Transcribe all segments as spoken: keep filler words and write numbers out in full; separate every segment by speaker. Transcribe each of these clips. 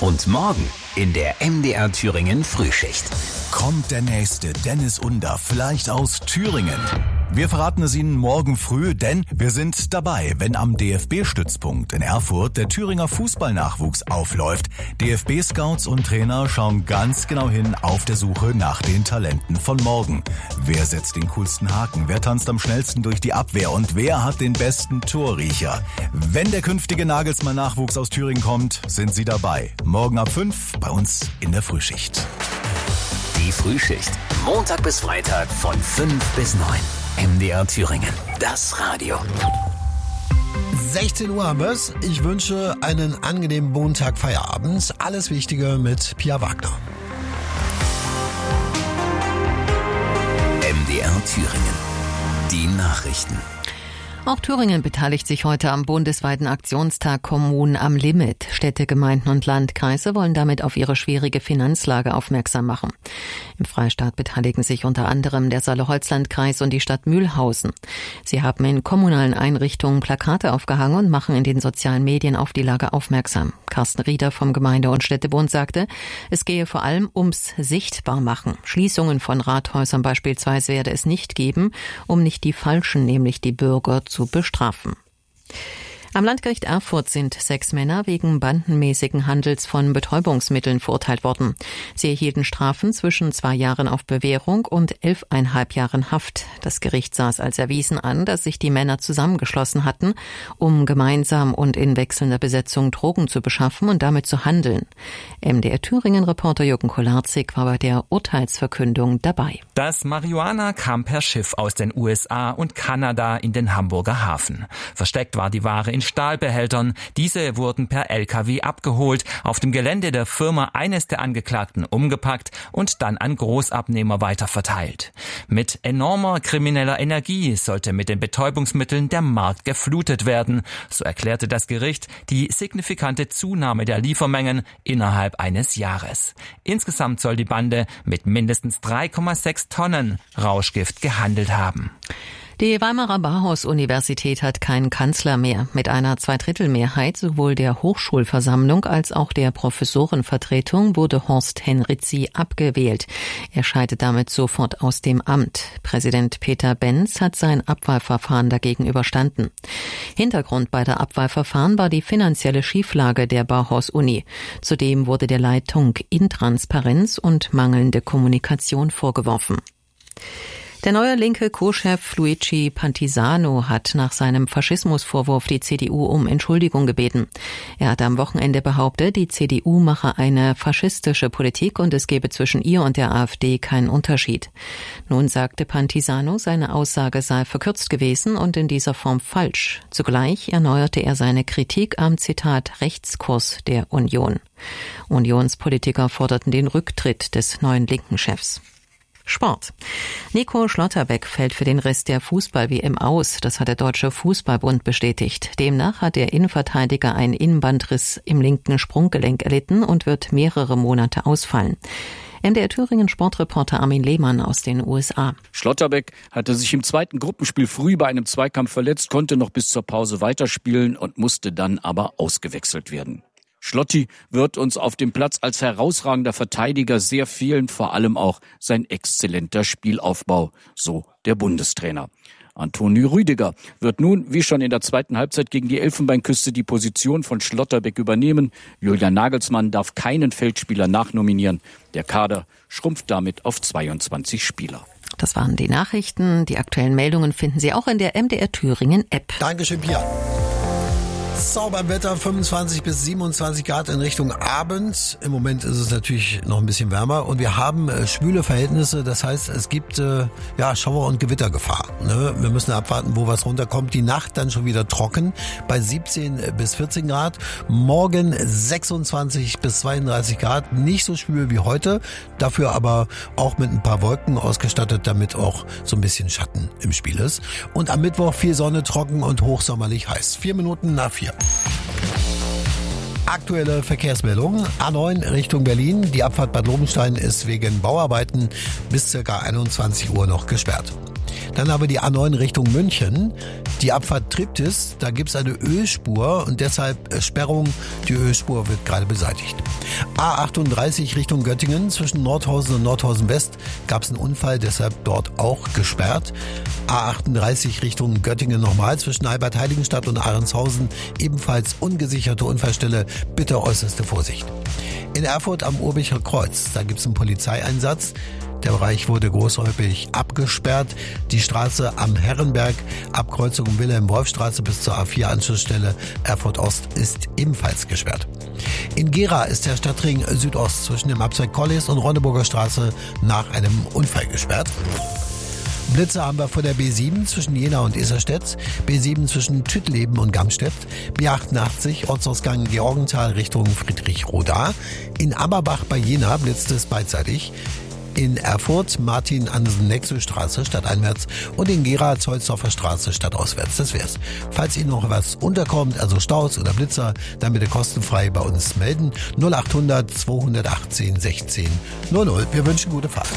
Speaker 1: Und morgen in der M D R Thüringen Frühschicht.
Speaker 2: Kommt der nächste Dennis Under vielleicht aus Thüringen? Wir verraten es Ihnen morgen früh, denn wir sind dabei, wenn am D F B-Stützpunkt in Erfurt der Thüringer Fußballnachwuchs aufläuft. D F B-Scouts und Trainer schauen ganz genau hin auf der Suche nach den Talenten von morgen. Wer setzt den coolsten Haken? Wer tanzt am schnellsten durch die Abwehr? Und wer hat den besten Torriecher? Wenn der künftige Nagelsmann-Nachwuchs aus Thüringen kommt, sind Sie dabei. Morgen ab fünf bei uns in der Frühschicht.
Speaker 1: Die Frühschicht. Montag bis Freitag von fünf bis neun. M D R Thüringen. Das Radio.
Speaker 3: sechzehn Uhr haben wir es. Ich wünsche einen angenehmen Montag Feierabend. Alles Wichtige mit Pia Wagner.
Speaker 1: M D R Thüringen. Die Nachrichten.
Speaker 4: Auch Thüringen beteiligt sich heute am bundesweiten Aktionstag Kommunen am Limit. Städte, Gemeinden und Landkreise wollen damit auf ihre schwierige Finanzlage aufmerksam machen. Im Freistaat beteiligen sich unter anderem der Saale-Holzland-Kreis und die Stadt Mühlhausen. Sie haben in kommunalen Einrichtungen Plakate aufgehangen und machen in den sozialen Medien auf die Lage aufmerksam. Carsten Rieder vom Gemeinde- und Städtebund sagte, es gehe vor allem ums Sichtbarmachen. Schließungen von Rathäusern beispielsweise werde es nicht geben, um nicht die Falschen, nämlich die Bürger, zu bestrafen. Am Landgericht Erfurt sind sechs Männer wegen bandenmäßigen Handels von Betäubungsmitteln verurteilt worden. Sie erhielten Strafen zwischen zwei Jahren auf Bewährung und elfeinhalb Jahren Haft. Das Gericht sah es als erwiesen an, dass sich die Männer zusammengeschlossen hatten, um gemeinsam und in wechselnder Besetzung Drogen zu beschaffen und damit zu handeln. M D R Thüringen-Reporter Jürgen Kolarczyk war bei der Urteilsverkündung dabei.
Speaker 5: Das Marihuana kam per Schiff aus den U S A und Kanada in den Hamburger Hafen. Versteckt war die Ware in Stahlbehältern. Diese wurden per L K W abgeholt, auf dem Gelände der Firma eines der Angeklagten umgepackt und dann an Großabnehmer weiterverteilt. Mit enormer krimineller Energie sollte mit den Betäubungsmitteln der Markt geflutet werden. So erklärte das Gericht die signifikante Zunahme der Liefermengen innerhalb eines Jahres. Insgesamt soll die Bande mit mindestens drei Komma sechs Tonnen Rauschgift gehandelt haben.
Speaker 4: Die Weimarer Bauhaus-Universität hat keinen Kanzler mehr. Mit einer Zweidrittelmehrheit sowohl der Hochschulversammlung als auch der Professorenvertretung wurde Horst Henrizi abgewählt. Er scheidet damit sofort aus dem Amt. Präsident Peter Benz hat sein Abwahlverfahren dagegen überstanden. Hintergrund bei der Abwahlverfahren war die finanzielle Schieflage der Bauhaus-Uni. Zudem wurde der Leitung Intransparenz und mangelnde Kommunikation vorgeworfen. Der neue linke Co-Chef Luigi Pantisano hat nach seinem Faschismusvorwurf die C D U um Entschuldigung gebeten. Er hat am Wochenende behauptet, die C D U mache eine faschistische Politik und es gebe zwischen ihr und der AfD keinen Unterschied. Nun sagte Pantisano, seine Aussage sei verkürzt gewesen und in dieser Form falsch. Zugleich erneuerte er seine Kritik am, Zitat, Rechtskurs der Union. Unionspolitiker forderten den Rücktritt des neuen linken Chefs. Sport. Nico Schlotterbeck fällt für den Rest der Fußball-W M aus. Das hat der Deutsche Fußballbund bestätigt. Demnach hat der Innenverteidiger einen Innenbandriss im linken Sprunggelenk erlitten und wird mehrere Monate ausfallen. M D R Thüringen Sportreporter Armin Lehmann aus den U S A.
Speaker 6: Schlotterbeck hatte sich im zweiten Gruppenspiel früh bei einem Zweikampf verletzt, konnte noch bis zur Pause weiterspielen und musste dann aber ausgewechselt werden. Schlotti wird uns auf dem Platz als herausragender Verteidiger sehr fehlen, vor allem auch sein exzellenter Spielaufbau, so der Bundestrainer. Antonio Rüdiger wird nun, wie schon in der zweiten Halbzeit gegen die Elfenbeinküste, die Position von Schlotterbeck übernehmen. Julian Nagelsmann darf keinen Feldspieler nachnominieren. Der Kader schrumpft damit auf zweiundzwanzig Spieler.
Speaker 4: Das waren die Nachrichten. Die aktuellen Meldungen finden Sie auch in der M D R Thüringen App.
Speaker 3: Dankeschön, Pia. Sauberwetter, fünfundzwanzig bis siebenundzwanzig Grad in Richtung Abend. Im Moment ist es natürlich noch ein bisschen wärmer und wir haben äh, schwüle Verhältnisse. Das heißt, es gibt äh, ja Schauer- und Gewittergefahr. Ne? Wir müssen abwarten, wo was runterkommt. Die Nacht dann schon wieder trocken bei siebzehn bis vierzehn Grad. Morgen sechsundzwanzig bis zweiunddreißig Grad. Nicht so schwül wie heute, dafür aber auch mit ein paar Wolken ausgestattet, damit auch so ein bisschen Schatten im Spiel ist. Und am Mittwoch viel Sonne, trocken und hochsommerlich heiß. Vier Minuten nach vier. Aktuelle Verkehrsmeldungen. A neun Richtung Berlin. Die Abfahrt Bad Lobenstein ist wegen Bauarbeiten bis ca. einundzwanzig Uhr noch gesperrt. Dann aber die A neun Richtung München. Die Abfahrt Triptis, da gibt's eine Ölspur und deshalb Sperrung. Die Ölspur wird gerade beseitigt. A achtunddreißig Richtung Göttingen. Zwischen Nordhausen und Nordhausen West gab's einen Unfall, deshalb dort auch gesperrt. A achtunddreißig Richtung Göttingen nochmal. Zwischen Albert-Heiligenstadt und Ahrenshausen ebenfalls ungesicherte Unfallstelle. Bitte äußerste Vorsicht. In Erfurt am Urbicher Kreuz, da gibt's einen Polizeieinsatz. Der Bereich wurde großräumig abgesperrt. Die Straße am Herrenberg, Abkreuzung Wilhelm-Wolf-Straße bis zur A vier Anschlussstelle Erfurt Ost ist ebenfalls gesperrt. In Gera ist der Stadtring Südost zwischen dem Abzweig Collis und Ronneburger Straße nach einem Unfall gesperrt. Blitze haben wir vor der B sieben zwischen Jena und Iserstedt, B sieben zwischen Tüttleben und Gamstedt, B achtundachtzig Ortsausgang Georgenthal Richtung Friedrichroda. In Aberbach bei Jena blitzt es beidseitig. In Erfurt Martin-Andersen-Nexel-Straße stadteinwärts und in Gera Zollsdorfer Straße stadtauswärts. Das wär's. Falls Ihnen noch was unterkommt, also Staus oder Blitzer, dann bitte kostenfrei bei uns melden. null achthundert zweihundertachtzehn sechzehn null null. Wir wünschen gute Fahrt.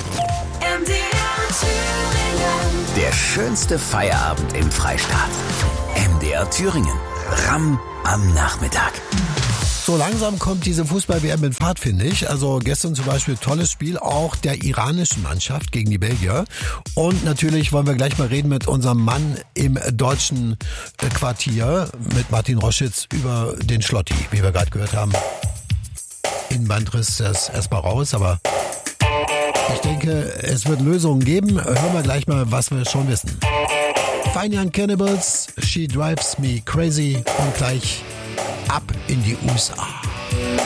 Speaker 1: Der schönste Feierabend im Freistaat. M D R Thüringen. Ramm am Nachmittag.
Speaker 3: So langsam kommt diese Fußball-W M in Fahrt, finde ich. Also gestern zum Beispiel tolles Spiel auch der iranischen Mannschaft gegen die Belgier. Und natürlich wollen wir gleich mal reden mit unserem Mann im deutschen Quartier, mit Martin Roschitz, über den Schlotti, wie wir gerade gehört haben. Innenbandriss, das erstmal raus, aber ich denke, es wird Lösungen geben. Hören wir gleich mal, was wir schon wissen. Fine Young Cannibals, She Drives Me Crazy und gleich ab in die U S A.